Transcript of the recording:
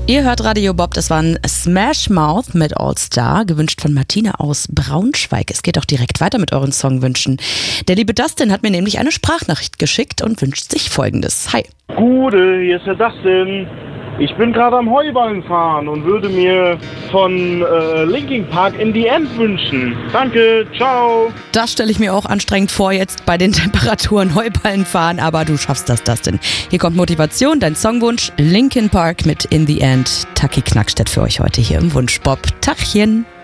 Ihr hört Radio Bob, das war ein Smash Mouth mit All Star, gewünscht von Martina aus Braunschweig. Es geht auch direkt weiter mit euren Songwünschen. Der liebe Dustin hat mir nämlich eine Sprachnachricht geschickt und wünscht sich Folgendes. Hi. Gude, hier ist der Dustin. Ich bin gerade am Heuballen fahren und würde mir von Linkin Park In the End wünschen. Danke, ciao. Das stelle ich mir auch anstrengend vor, jetzt bei den Temperaturen Heuballen fahren, aber du schaffst das, Dustin. Hier kommt Motivation, dein Songwunsch, Linkin Park mit In the End. Taki Knackstedt für euch heute hier im Wunschbob. Tachchen.